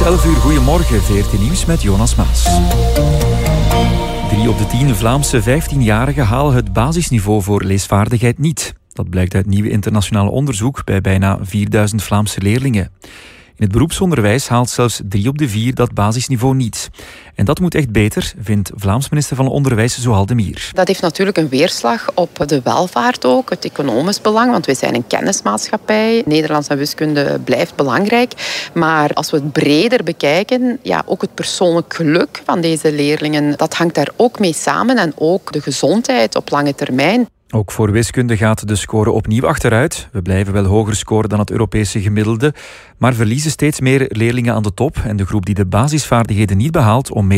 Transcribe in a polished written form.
11 uur, goedemorgen, VRT Nieuws met Jonas Maas. 3 op de 10 Vlaamse 15-jarigen halen het basisniveau voor leesvaardigheid niet. Dat blijkt uit nieuw internationaal onderzoek bij bijna 4000 Vlaamse leerlingen. In het beroepsonderwijs haalt zelfs 3 op de 4 dat basisniveau niet. En dat moet echt beter, vindt Vlaams minister van Onderwijs Zohal de Mier. Dat heeft natuurlijk een weerslag op de welvaart ook, het economisch belang, want wij zijn een kennismaatschappij. Nederlands en wiskunde blijft belangrijk. Maar als we het breder bekijken, ook het persoonlijk geluk van deze leerlingen, dat hangt daar ook mee samen en ook de gezondheid op lange termijn. Ook voor wiskunde gaat de score opnieuw achteruit. We blijven wel hoger scoren dan het Europese gemiddelde, maar verliezen steeds meer leerlingen aan de top en de groep die de basisvaardigheden niet behaalt om